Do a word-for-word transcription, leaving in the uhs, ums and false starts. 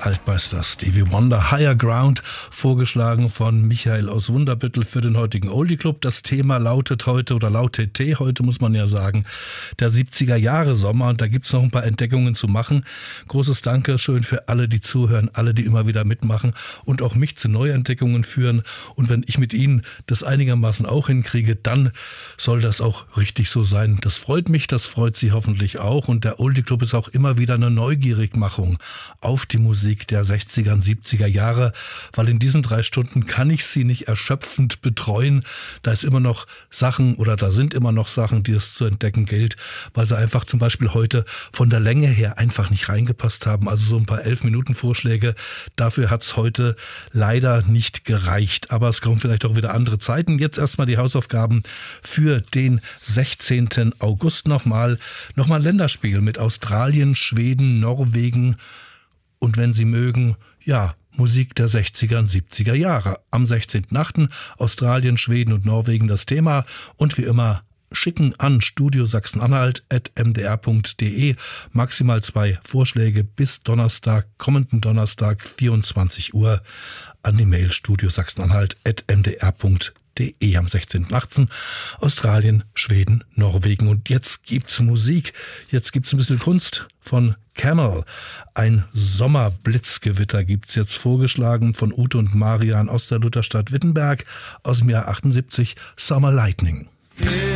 Altmeister Stevie Wonder, Higher Ground, vorgeschlagen von Michael aus Wunderbüttel für den heutigen Oldie Club. Das Thema lautet heute, oder lautete heute, muss man ja sagen, der siebziger Jahre Sommer. Und da gibt's noch ein paar Entdeckungen zu machen. Großes Dankeschön für alle, die zuhören, alle, die immer wieder mitmachen und auch mich zu Neuentdeckungen führen. Und wenn ich mit Ihnen das einigermaßen auch hinkriege, dann soll das auch richtig so sein. Das freut mich, das freut Sie hoffentlich auch. Und der Oldie Club ist auch immer wieder eine Neugierigmachung auf die Musik der sechziger und siebziger Jahre, weil in diesen drei Stunden kann ich Sie nicht erschöpfend betreuen. Da ist immer noch Sachen oder da sind immer noch Sachen, die es zu entdecken gilt, weil sie einfach zum Beispiel heute von der Länge her einfach nicht reingepasst haben. Also so ein paar Elf-Minuten-Vorschläge, dafür hat es heute leider nicht gereicht. Aber es kommen vielleicht auch wieder andere Zeiten. Jetzt erstmal die Hausaufgaben für den sechzehnten August nochmal. Nochmal ein Länderspiel mit Australien, Schweden, Norwegen und wenn Sie mögen, ja, Musik der sechziger und siebziger Jahre. Am sechzehnten achten Australien, Schweden und Norwegen das Thema. Und wie immer schicken an studio sachsen-anhalt at m d r punkt d e. Maximal zwei Vorschläge bis Donnerstag, kommenden Donnerstag, vierundzwanzig Uhr an die Mail studio sachsen-anhalt at m d r punkt d e am sechzehnten achten Australien, Schweden, Norwegen. Und jetzt gibt's Musik. Jetzt gibt's ein bisschen Kunst von Camel. Ein Sommerblitzgewitter gibt's jetzt vorgeschlagen von Ute und Marian aus der Lutherstadt Wittenberg aus dem Jahr achtundsiebzig. Summer Lightning.